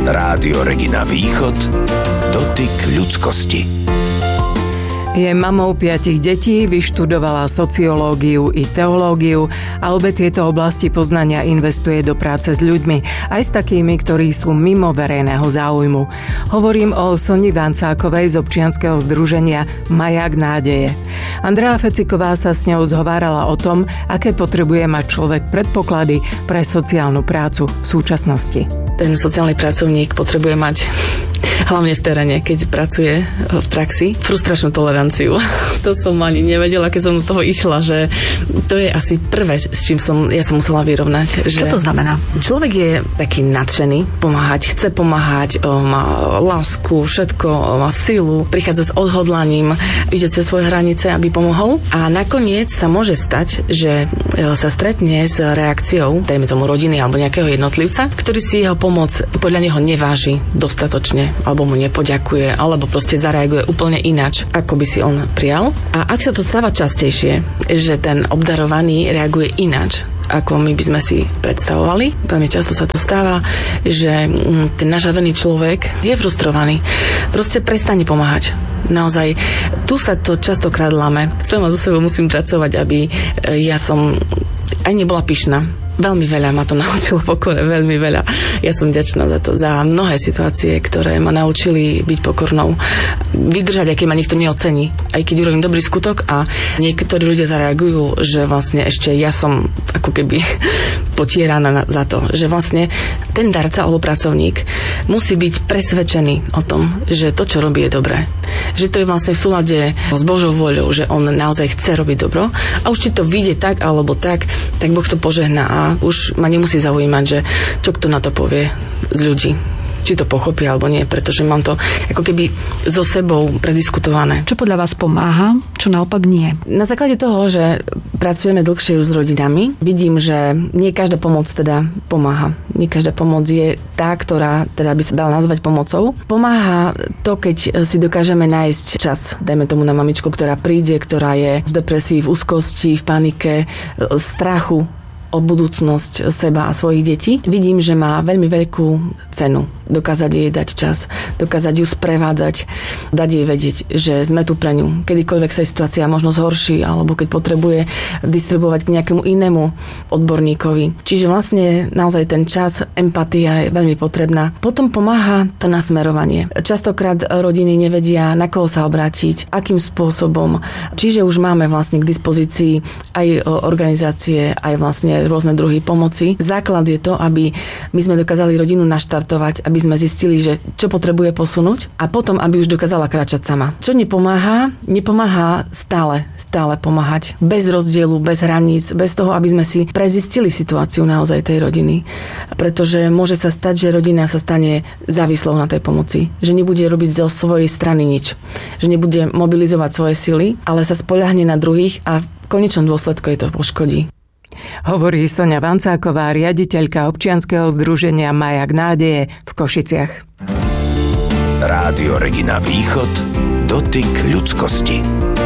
Rádio Regina Východ, dotyk ľudskosti. Je mamou 5 detí, vyštudovala sociológiu i teológiu a obe tieto oblasti poznania investuje do práce s ľuďmi, aj s takými, ktorí sú mimo verejného záujmu. Hovorím o Soni Vancákovej z občianskeho združenia Maják nádeje. Andrea Feciková sa s ňou zhovárala o tom, aké potrebuje mať človek predpoklady pre sociálnu prácu v súčasnosti. Ten sociálny pracovník potrebuje mať hlavne v teréne, keď pracuje v praxi, frustračnú toleranciu. To som ani nevedela, keď som do toho išla, že to je asi prvé, s čím ja sa musela vyrovnať. Čo to znamená? Človek je taký nadšený pomáhať, chce pomáhať, má lásku, všetko, má silu, prichádza s odhodlaním, ide cez svoje hranice, aby pomohol. A nakoniec sa môže stať, že sa stretne s reakciou, dajme tomu rodiny alebo nejakého jednotlivca, ktorý si jeho pomoc podľa neho neváži dostatočne, alebo mu nepoďakuje, alebo proste zareaguje úplne ináč, ako by si on prijal. A ak sa to stáva častejšie, že ten obdarovaný reaguje ináč, ako my by sme si predstavovali, veľmi často sa to stáva, že ten nažavený človek je frustrovaný. Proste prestane pomáhať. Naozaj, tu sa to častokrát lame. Sama so sebou musím pracovať, aby ja som aj nebola pyšná. Veľmi veľa ma to naučilo pokore, veľmi veľa. Ja som vďačná za to, za mnohé situácie, ktoré ma naučili byť pokornou. Vydržať, aj keď ma nikto neocení. Aj keď urobím dobrý skutok a niektorí ľudia zareagujú, že vlastne ešte ja som ako keby potieraná za to. Že vlastne ten darca alebo pracovník musí byť presvedčený o tom, že to, čo robí, je dobré. Že to je vlastne v súlade s Božou voľou, že on naozaj chce robiť dobro. A už či to vyjde tak alebo tak Boh to požehná a už ma nemusí zaujímať, že čo kto na to povie z ľudí. Či to pochopia alebo nie, pretože mám to ako keby so sebou prediskutované. Čo podľa vás pomáha, čo naopak nie? Na základe toho, že pracujeme dlhšie už s rodinami, vidím, že nie každá pomoc teda pomáha. Nie každá pomoc je tá, ktorá teda by sa dala nazvať pomocou. Pomáha to, keď si dokážeme nájsť čas, dajme tomu na mamičku, ktorá príde, ktorá je v depresii, v úzkosti, v panike, strachu o budúcnosť seba a svojich detí. Vidím, že má veľmi veľkú cenu dokázať jej dať čas, dokázať ju sprevádzať, dať jej vedieť, že sme tu pre ňu. Kedykoľvek sa situácia možno zhorší, alebo keď potrebuje distribuovať k nejakému inému odborníkovi. Čiže vlastne naozaj ten čas, empatia je veľmi potrebná. Potom pomáha to nasmerovanie. Častokrát rodiny nevedia, na koho sa obrátiť, akým spôsobom. Čiže už máme vlastne k dispozícii aj organizácie, aj vlastne rôzne druhy pomoci. Základ je to, aby my sme dokázali rodinu naštartovať, aby sme zistili, že čo potrebuje posunúť a potom, aby už dokázala kráčať sama. Čo nepomáha stále pomáhať. Bez rozdielu, bez hraníc, bez toho, aby sme si prezistili situáciu naozaj tej rodiny. Pretože môže sa stať, že rodina sa stane závislou na tej pomoci. Že nebude robiť zo svojej strany nič. Že nebude mobilizovať svoje sily, ale sa spoľahne na druhých a v konečnom dôsledku je to poškodí. Hovorí Soňa Vancáková, riaditeľka občianskeho združenia Maják nádeje v Košiciach. Rádio Regina Východ, dotyk ľudskosti.